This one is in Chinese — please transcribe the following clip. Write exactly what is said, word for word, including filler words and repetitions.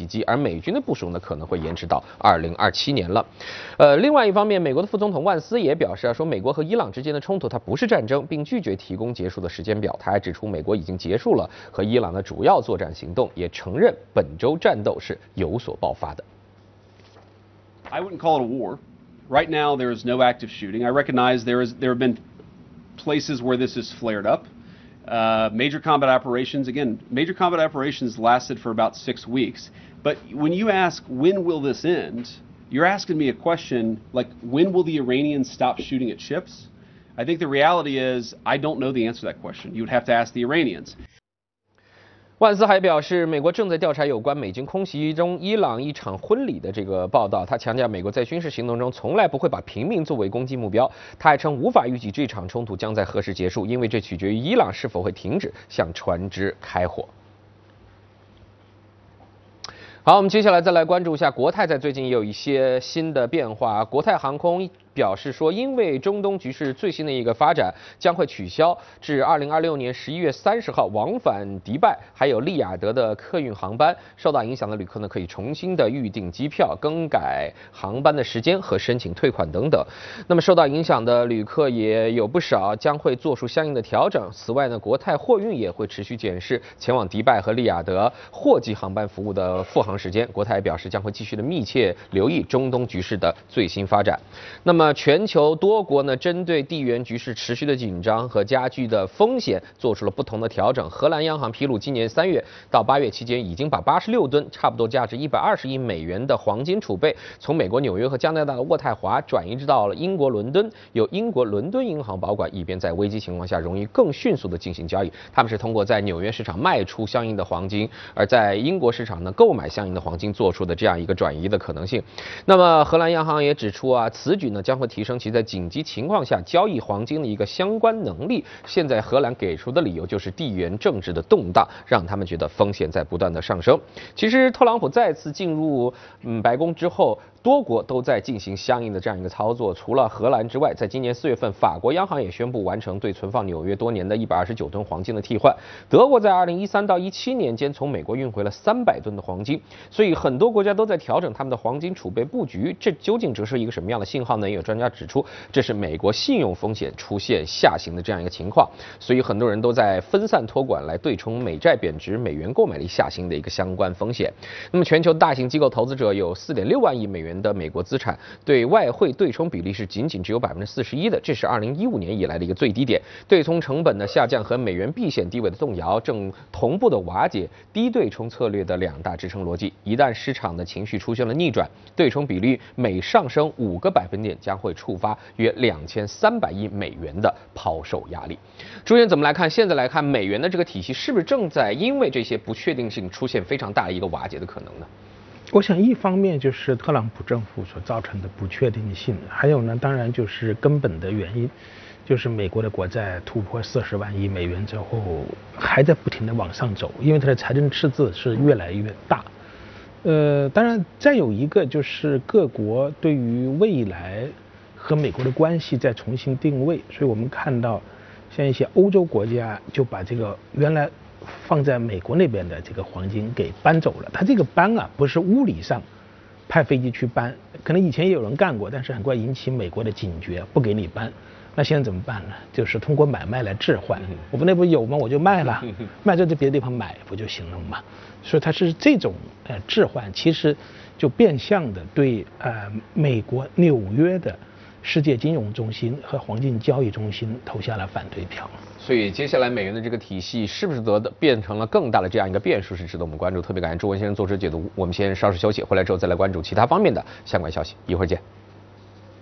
机，而美军的部署呢可能会延迟到二零二七年了。呃，另外一方面，美国的副总统万斯也表示啊，说美国和伊朗之间的冲突它不是战争，并拒绝提供结束的时间表。他还指出，美国已经结束了和伊朗的主要作战行动，也承认本周战斗是有所爆发的。 I wouldn't call it a war. Right now, there is no active shooting. I recognize there is there have been places where this has flared up. Uh, major combat operations, again, major combat operations lasted for about six weeks. But when you ask, when will this end, you're asking me a question like, when will the Iranians stop shooting at ships? I think the reality is, I don't know the answer to that question. You would have to ask the Iranians. 万斯还表示，美国正在调查有关美军空袭中伊朗一场婚礼的这个报道。他强调，美国在军事行动中从来不会把平民作为攻击目标。他还称，无法预计这场冲突将在何时结束，因为这取决于伊朗是否会停止向船只开火。好，我们接下来再来关注一下国泰在最近也有一些新的变化。国泰航空表示说，因为中东局势最新的一个发展，将会取消至二零二六年十一月三十号往返迪拜还有利雅得的客运航班。受到影响的旅客呢，可以重新的预订机票、更改航班的时间和申请退款等等。那么受到影响的旅客也有不少，将会做出相应的调整。此外呢，国泰货运也会持续检视前往迪拜和利雅得货机航班服务的复航时间。国泰表示将会继续的密切留意中东局势的最新发展。那么全球多国呢，针对地缘局势持续的紧张和加剧的风险，做出了不同的调整。荷兰央行披露，今年三月到八月期间，已经把八十六吨，差不多价值一百二十亿美元的黄金储备，从美国纽约和加拿大的渥太华转移到了英国伦敦，由英国伦敦银行保管，以便在危机情况下容易更迅速的进行交易。他们是通过在纽约市场卖出相应的黄金，而在英国市场呢购买相应的黄金做出的这样一个转移的可能性。那么荷兰央行也指出啊，此举呢将会提升其在紧急情况下交易黄金的一个相关能力。现在荷兰给出的理由就是地缘政治的动荡让他们觉得风险在不断的上升。其实特朗普再次进入嗯白宫之后，多国都在进行相应的这样一个操作。除了荷兰之外，在今年四月份，法国央行也宣布完成对存放纽约多年的一百二十九吨黄金的替换。德国在二零一三到一七年间从美国运回了三百吨的黄金。所以很多国家都在调整他们的黄金储备布局，这究竟折射一个什么样的信号呢？也有专家指出，这是美国信用风险出现下行的这样一个情况。所以很多人都在分散托管来对冲美债贬值、美元购买力下行的一个相关风险。那么全球大型机构投资者有四点六万亿美元的美国资产，对外汇对冲比例是仅仅只有百分之四十一的，这是二零一五年以来的一个最低点。对冲成本的下降和美元避险地位的动摇，正同步的瓦解低对冲策略的两大支撑逻辑。一旦市场的情绪出现了逆转，对冲比率每上升五个百分点，将会触发约两千三百亿美元的抛售压力。朱元怎么来看？现在来看，美元的这个体系是不是正在因为这些不确定性出现非常大的一个瓦解的可能呢？ 我想一方面就是特朗普政府所造成的不确定性，还有呢，当然就是根本的原因，就是美国的国债突破四十万亿美元之后，还在不停的往上走，因为它的财政赤字是越来越大。呃，当然再有一个就是各国对于未来和美国的关系在重新定位，所以我们看到像一些欧洲国家就把这个原来放在美国那边的这个黄金给搬走了。它这个搬啊，不是物理上派飞机去搬，可能以前也有人干过，但是很快引起美国的警觉，不给你搬。那现在怎么办呢？就是通过买卖来置换，我们那不有吗？我就卖了，卖在这别的地方买不就行了吗？所以它是这种呃置换，其实就变相的对呃美国纽约的世界金融中心和黄金交易中心投下了反对票。 所以接下来美元的这个体系是不是得变成了更大的这样一个变数，是值得我们关注。特别感谢朱文先生做这解读。我们先稍事休息，回来之后再来关注其他方面的相关消息。一会儿见。